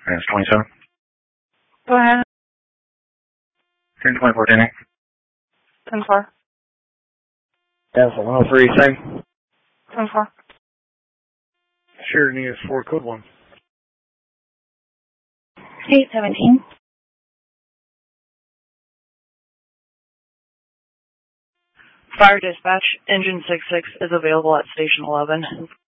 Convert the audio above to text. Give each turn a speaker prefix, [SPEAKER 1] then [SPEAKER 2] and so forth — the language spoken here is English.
[SPEAKER 1] That's 27.
[SPEAKER 2] Go ahead.
[SPEAKER 1] 1024, Danny.
[SPEAKER 2] 10-4.
[SPEAKER 1] That's 103, same.
[SPEAKER 2] 10-4.
[SPEAKER 1] Sure, need 4, code 1.
[SPEAKER 2] 817. Fire dispatch, engine 66 is available at station 11.